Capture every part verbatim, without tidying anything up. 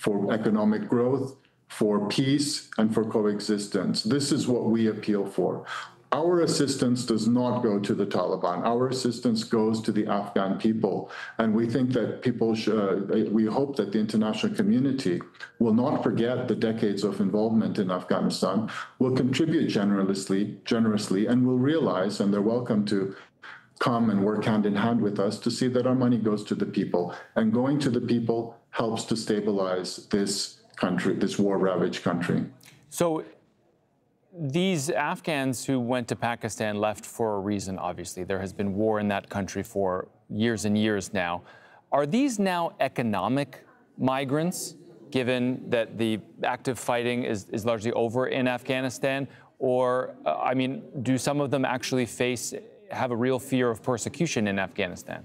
for economic growth, for peace, and for coexistence. This is what we appeal for. Our assistance does not go to the Taliban. Our assistance goes to the Afghan people. And we think that people should, uh, we hope that the international community will not forget the decades of involvement in Afghanistan, will contribute generously, generously, and will realize, and they're welcome to come and work hand in hand with us to see that our money goes to the people. And going to the people helps to stabilize this country, this war-ravaged country. So these Afghans who went to Pakistan left for a reason, obviously. There has been war in that country for years and years now. Are these now economic migrants, given that the active fighting is, is largely over in Afghanistan? Or, uh, I mean, do some of them actually face, have a real fear of persecution in Afghanistan?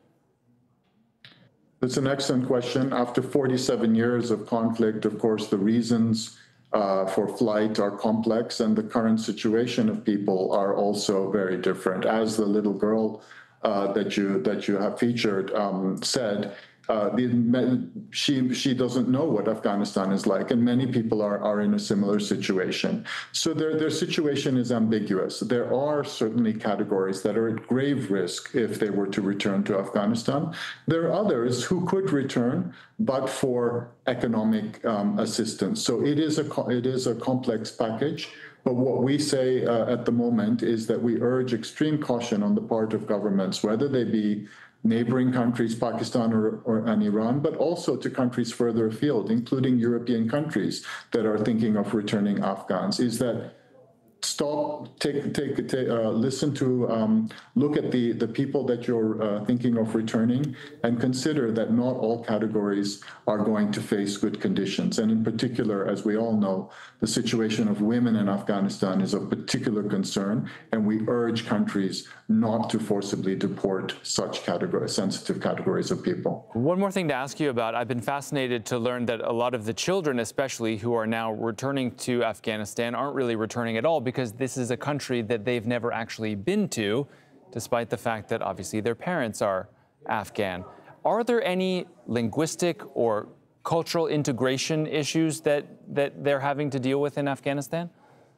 That's an excellent question. After forty-seven years of conflict, of course, the reasons Uh, for flight are complex, and the current situation of people are also very different. As the little girl uh, that you that you have featured um, said, uh, the, she she doesn't know what Afghanistan is like, and many people are are in a similar situation. So their their situation is ambiguous. There are certainly categories that are at grave risk if they were to return to Afghanistan. There are others who could return, but for economic um, assistance. So it is a it is a complex package. But what we say uh, at the moment is that we urge extreme caution on the part of governments, whether they be neighboring countries, Pakistan or, or and Iran, but also to countries further afield, including European countries that are thinking of returning Afghans, is that stop, take, take, take uh, listen to, um, look at the, the people that you're uh, thinking of returning, and consider that not all categories are going to face good conditions. And in particular, as we all know, the situation of women in Afghanistan is of particular concern, and we urge countries not to forcibly deport such categories, sensitive categories of people. One more thing to ask you about. I've been fascinated to learn that a lot of the children, especially who are now returning to Afghanistan, aren't really returning at all, because this is a country that they've never actually been to, despite the fact that obviously their parents are Afghan. Are there any linguistic or cultural integration issues that, that they're having to deal with in Afghanistan?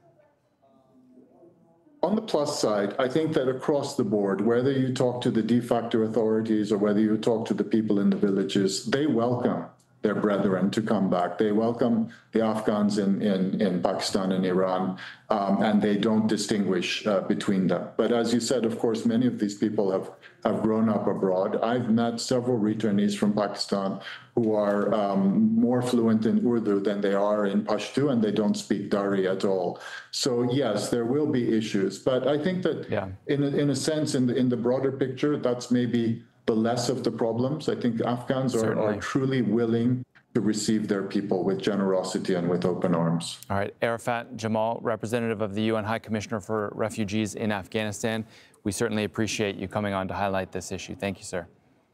On the plus side, I think that across the board, whether you talk to the de facto authorities or whether you talk to the people in the villages, they welcome their brethren to come back. They welcome the Afghans in, in, in Pakistan and Iran, um, and they don't distinguish uh, between them. But as you said, of course, many of these people have, have grown up abroad. I've met several returnees from Pakistan who are um, more fluent in Urdu than they are in Pashto, and they don't speak Dari at all. So yes, there will be issues. But I think that yeah. in, a, in a sense, in the, in the broader picture, that's maybe the less of the problems. I think Afghans are, are truly willing to receive their people with generosity and with open arms. All right, Arafat Jamal, representative of the U N High Commissioner for Refugees in Afghanistan, we certainly appreciate you coming on to highlight this issue. Thank you, sir.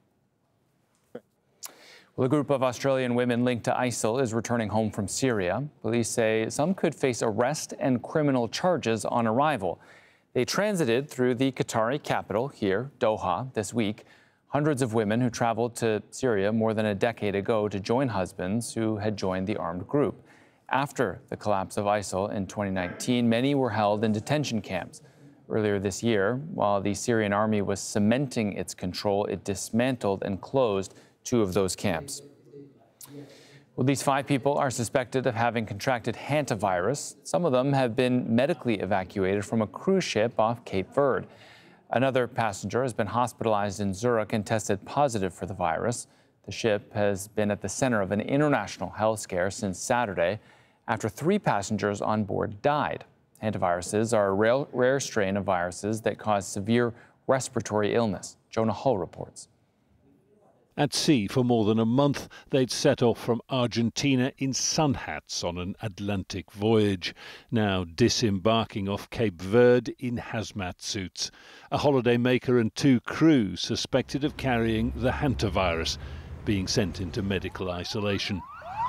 Well, a group of Australian women linked to ISIL is returning home from Syria. Police say some could face arrest and criminal charges on arrival. They transited through the Qatari capital here, Doha, this week. Hundreds of women who traveled to Syria more than a decade ago to join husbands who had joined the armed group. After the collapse of ISIL in twenty nineteen, many were held in detention camps. Earlier this year, while the Syrian army was cementing its control, it dismantled and closed two of those camps. Well, these five people are suspected of having contracted hantavirus. Some of them have been medically evacuated from a cruise ship off Cape Verde. Another passenger has been hospitalized in Zurich and tested positive for the virus. The ship has been at the center of an international health scare since Saturday after three passengers on board died. Hantaviruses are a rare, rare strain of viruses that cause severe respiratory illness. Jonah Hull reports. At sea for more than a month, they'd set off from Argentina in sun hats on an Atlantic voyage, now disembarking off Cape Verde in hazmat suits. A holidaymaker and two crew suspected of carrying the hantavirus, being sent into medical isolation.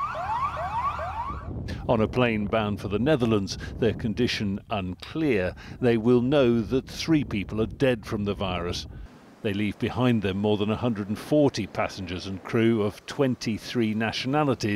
On a plane bound for the Netherlands, their condition unclear. They will know that three people are dead from the virus. They leave behind them more than one hundred forty passengers and crew of twenty-three nationalities.